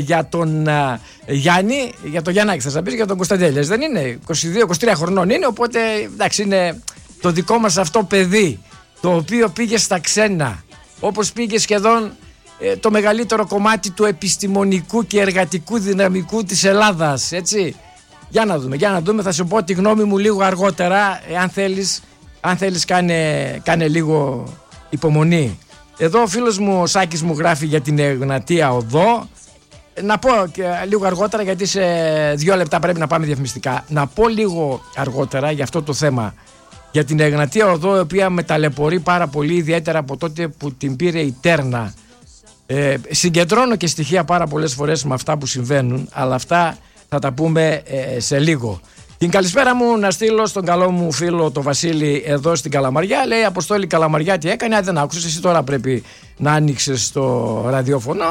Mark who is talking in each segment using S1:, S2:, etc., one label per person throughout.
S1: για τον Γιάννη, για τον Γιαννάκη θες να πεις, για τον Κωνσταντέλιας δεν είναι, 22-23 χρονών είναι, οπότε εντάξει είναι το δικό μας αυτό παιδί, το οποίο πήγε στα ξένα, όπως πήγε σχεδόν το μεγαλύτερο κομμάτι του επιστημονικού και εργατικού δυναμικού της Ελλάδας, έτσι. Για να δούμε, θα σου πω τη γνώμη μου λίγο αργότερα, αν θέλεις κάνε λίγο υπομονή. Εδώ ο φίλος μου ο Σάκης μου γράφει για την Εγνατία Οδό. Να πω και λίγο αργότερα, γιατί σε 2 λεπτά πρέπει να πάμε διαφημιστικά. Να πω λίγο αργότερα για αυτό το θέμα, για την Εγνατία Οδό, η οποία με ταλαιπωρεί πάρα πολύ, ιδιαίτερα από τότε που την πήρε η Τέρνα. Συγκεντρώνω και στοιχεία πάρα πολλές φορές με αυτά που συμβαίνουν, αλλά αυτά θα τα πούμε σε λίγο. Την καλησπέρα μου να στείλω στον καλό μου φίλο το Βασίλη εδώ στην Καλαμαριά. Λέει: Αποστόλη, Καλαμαριά τι έκανε? Δεν άκουσες, εσύ τώρα πρέπει να άνοιξες το ραδιόφωνο.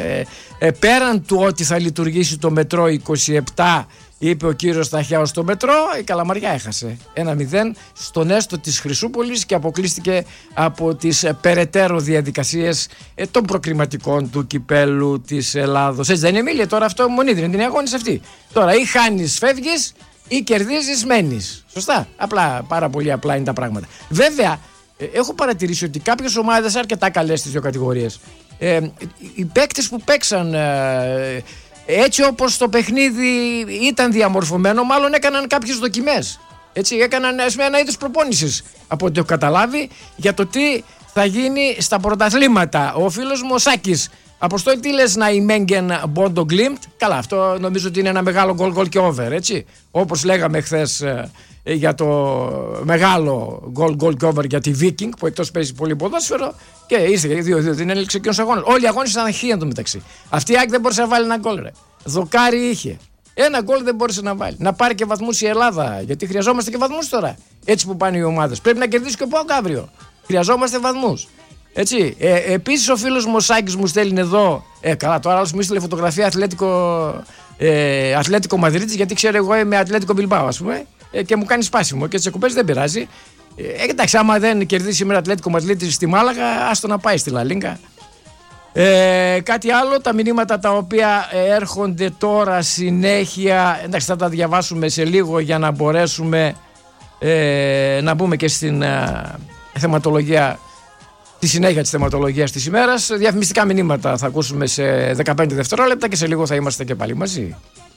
S1: Πέραν του ότι θα λειτουργήσει το μετρό 27, είπε ο κύριος Σταχιάος, στο μετρό η Καλαμαριά έχασε 1-0 στον έστω της Χρυσούπολης και αποκλείστηκε από τις περαιτέρω διαδικασίες των προκριματικών του κυπέλου της Ελλάδος. Έτσι δεν είναι, Μίλια? Τώρα αυτό μονίδι είναι, την αγώνης αυτή. Τώρα ή χάνεις φεύγεις ή κερδίζεις μένεις. Σωστά. Απλά, πάρα πολύ απλά είναι τα πράγματα. Βέβαια, έχω παρατηρήσει ότι κάποιες ομάδες αρκετά καλές στις δύο κατηγορίες, οι παίκτες που παίξαν έτσι όπως το παιχνίδι ήταν διαμορφωμένο, μάλλον έκαναν κάποιες δοκιμές. Έτσι, έκαναν ένα είδος προπόνησης, από ό,τι έχω καταλάβει, για το τι θα γίνει στα πρωταθλήματα. Ο φίλος μου ο Σάκης: Αποστόλη, τι λες να η Μέγγεν Μπόντο Γκλίμπτ? Καλά, αυτό νομίζω ότι είναι ένα μεγάλο γκολ και over, έτσι. Όπως λέγαμε χθες για το μεγάλο γκολ και over για τη Viking, που εκτός παίζει πολύ ποδόσφαιρο, και ήρθε 2-2, την έληξε εκείνος αγώνας. Όλοι οι αγώνες ήταν χ εν τω μεταξύ. Αυτή η ΑΕΚ δεν μπορούσε να βάλει ένα γκολ, ρε. Δοκάρι είχε. Ένα γκολ δεν μπόρεσε να βάλει. Να πάρει και βαθμούς η Ελλάδα, γιατί χρειαζόμαστε και βαθμούς τώρα. Έτσι που πάνε οι ομάδες. Πρέπει να κερδίσει και ο ΠΑΟΚ αύριο. Χρειαζόμαστε βαθμούς. Έτσι. Επίσης ο φίλος μου ο Σάκης μου στέλνει εδώ. Καλά, τώρα άλλος μου έστειλε φωτογραφία Ατλέτικο Μαδρίτης, γιατί ξέρω εγώ είμαι Ατλέτικο Μπιλμπάο, ας πούμε, και μου κάνει σπάσιμο. Και τις εκπομπές δεν πειράζει. Εντάξει, άμα δεν κερδίσει σήμερα Ατλέτικο Μαδρίτης στη Μάλαγα, άστο να πάει στη Λα Λίγκα. Κάτι άλλο, τα μηνύματα τα οποία έρχονται τώρα συνέχεια, εντάξει, θα τα διαβάσουμε σε λίγο για να μπορέσουμε να μπούμε και στην θεματολογία, τη συνέχεια της θεματολογίας της ημέρας. Διαφημιστικά μηνύματα θα ακούσουμε σε 15 δευτερόλεπτα και σε λίγο θα είμαστε και πάλι μαζί.